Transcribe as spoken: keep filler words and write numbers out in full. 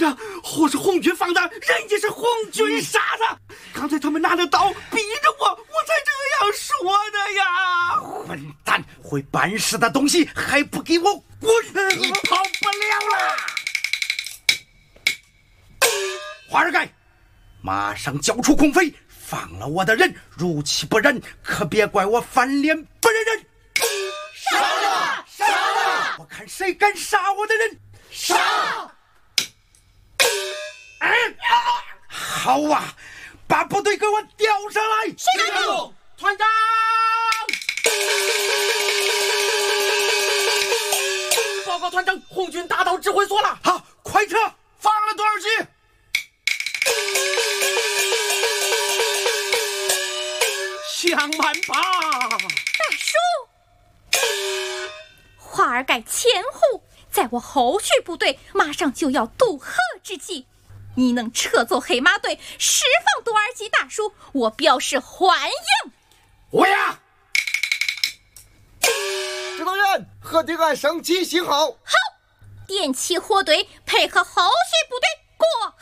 长，火是红军放的，人也是红军杀的。刚才他们拿着刀逼着我，我才这样说的呀！ 混蛋，会办事的东西还不给我滚！你跑不了了！花儿盖，马上交出空匪，放了我的人。如其不忍，可别怪我翻脸不认人。 杀了！杀了！ 我看谁敢杀我的人！ 杀！ 哎，好啊，把部队给我调上来！ 是的，团长。报告团长，红军打到指挥所了。 好，快撤！ 放了多少级？ 向满吧！ 大叔，花儿盖前呼，在我后续部队马上就要渡河之际，你能撤走黑马队，释放多尔基大叔，我表示欢迎。 我呀， 指导员，核定按升级信号。 好，点起火队，配合后续部队过河。